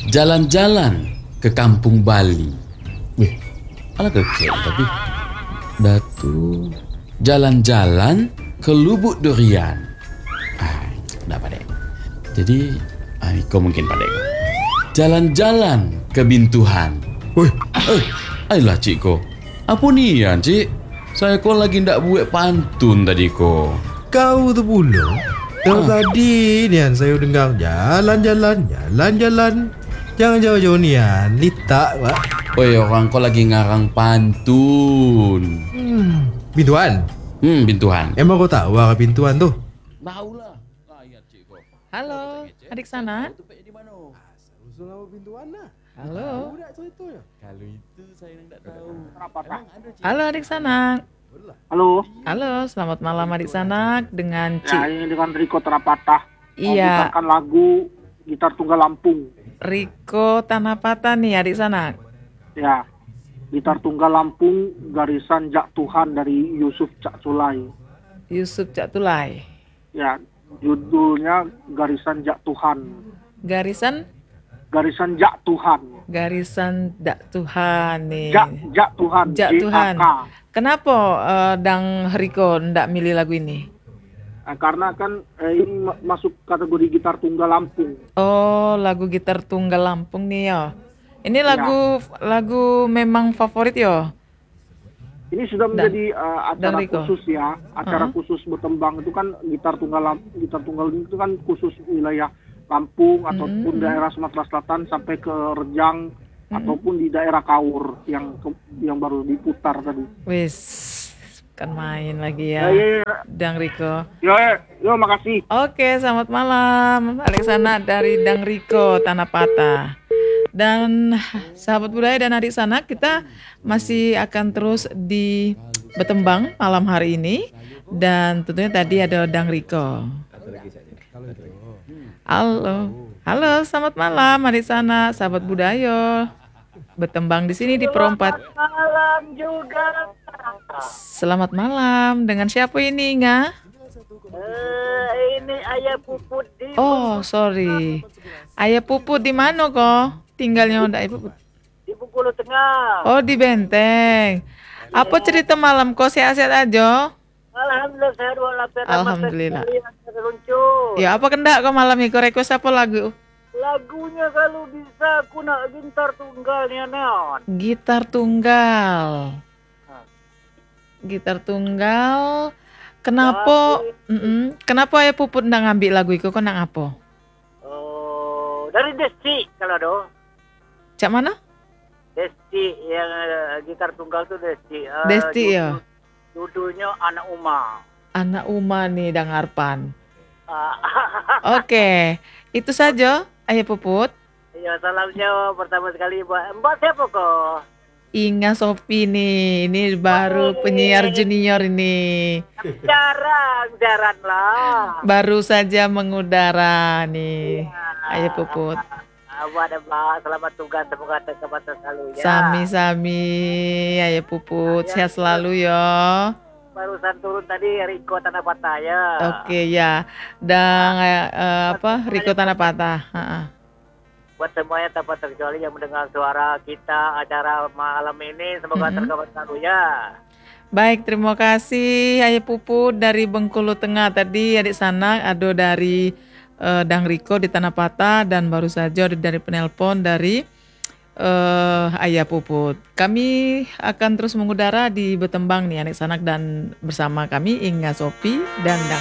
Jalan-jalan ke kampung Bali. Wih, ala kekek tapi. Datu. Jalan-jalan ke Lubuk Durian. Udah Pak Dek. Jadi, kau mungkin Pak Dek. Jalan-jalan ke Bintuhan. Wih, ayolah Cik ko. Apa nian Cik? Saya kok lagi ndak buat pantun tadi ko. Kau tu pula. Kalau tadi nian saya dengar jalan-jalan. Jangan jauh-jauh nian. Litak Pak. Oi, orang kau lagi ngarang pantun. Bintuan. Bintuhan. Emang kau tahu arah Bintuan tu? Tahulah. Ayat Cik ko. Halo, adik sana. Usul nama Bintuan lah. Halo. Budak ceritanya. Kalau itu saya ndak tahu. Halo adik sanak. Halo, Halo, selamat malam adik sanak dengan ya Cik ini dengan Riko Terapatah. Iya. Memutarkan lagu Gitar Tunggal Lampung. Riko Tanapata nih adik sanak. Ya, Gitar Tunggal Lampung garisan Jak Tuhan dari Yusuf Cak Sulai. Yusuf Cak Tulai. Ya, judulnya Garisan Jak Tuhan. Garisan Jak Tuhan. Garisan Dak Tuhan nih. Jak Tuhan. Jak Tuhan. JAK. Kenapa Dang Riko ndak milih lagu ini? Karena kan ini masuk kategori gitar tunggal Lampung. Oh, lagu gitar tunggal Lampung nih ya. Ini lagu memang favorit yo. Ini sudah menjadi acara Riko. khusus ya, acara khusus bertembang itu kan gitar tunggal itu kan khusus wilayah Lampung ataupun daerah Sumatera Selatan sampai ke Rejang ataupun di daerah Kaur yang baru diputar tadi. Wis, kan main lagi ya. Ya. Dang Riko. Yo, makasih. Oke, selamat malam. Alexana dari Dang Riko Tanah Patah. Dan sahabat budaya dan adik sanak, kita masih akan terus di Betembang malam hari ini. Dan tentunya tadi ada Dang Riko. Halo, selamat malam adik sanak, sahabat budaya. Betembang di sini di Perompat. Malam juga. Selamat malam. Dengan siapa ini, Nga? Ini Ayah Puput di Oh, sorry. Ayah Puput di mana kok? Tinggalnya udah Ayah Puput. Bengkulu Tengah. Oh, di Benteng. Apa cerita malam kok sehat-sehat aja? Alhamdulillah saya dua lapar. Alhamdulillah. Ya, apa kendak kok malam ini? Kau request apa lagu? Lagunya kalau bisa aku nak gitar tunggalnya neon. Gitar tunggal. Gitar tunggal. Kenapa? Kenapa Ayah Puput ndak ngambil lagu itu? Kau nak apa? Oh, dari Desti kalau ada. Cak mana? Desti yang gitar tunggal tuh Desti. Desti ya. Judulnya Anak Uma. Anak Uma nih Dangarpan. Oke, itu saja Ayah Puput. Ya, salamnya pertama sekali buat Mbak siapa kok? Inga Sofi nih, ini baru penyiar junior ini. Jarang lah. Baru saja mengudara nih, Ayah Puput. Buat Mbak, selamat tugas, semoga tercapai selalu ya. Sami-sami, Ayah Puput, sehat selalu ya. Barusan turun tadi Riko Tanah Patah ya. Oke ya, dan Riko Tanah Patah. Buat semuanya tanpa terkecuali yang mendengar suara kita acara malam ini, semoga tercapai selalu ya. Baik, terima kasih Ayah Puput dari Bengkulu Tengah tadi, adik sanak, Ado dari Dang Riko di Tanah Patah, dan baru saja dari penelpon dari Ayah Puput. Kami akan terus mengudara di Betembang nih adik sanak, dan bersama kami Inga Sofi dan Dang